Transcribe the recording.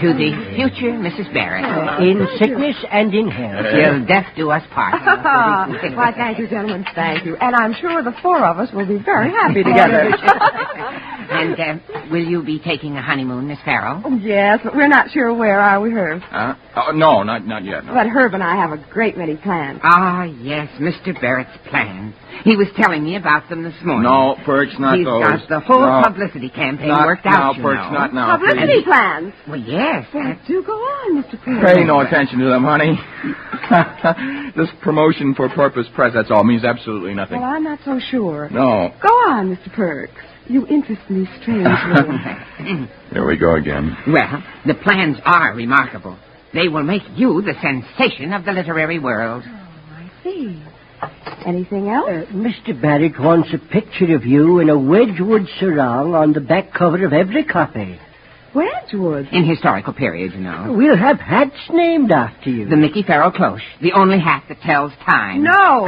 To the future Mrs. Barrett. In sickness and in health. Till death do us part. Why, thank you, gentlemen. Thank you. And I'm sure the four of us will be very happy together. And will you be taking a honeymoon, Miss Farrell? Oh, yes, but we're not sure where, are we, Herb? No, not yet. No. But Herb and I have a great many plans. Ah, yes, Mr. Barrett's plans. He was telling me about them this morning. No, Perks, not He's those. Got the whole publicity campaign worked out, No, Perks, not now. Publicity plans? Well, yes. Do go on, Mr. Perks. Pay no attention to them, honey. This promotion for Purpose Press, that's all, means absolutely nothing. Well, I'm not so sure. No. Go on, Mr. Perks. You interest me strangely. Here we go again. Well, the plans are remarkable. They will make you the sensation of the literary world. Oh, I see. Anything else? Mr. Barrett wants a picture of you in a Wedgwood sarong on the back cover of every copy. Wedgwood? In historical periods, you know. We'll have hats named after you. The Mickey Farrell cloche, the only hat that tells time. No.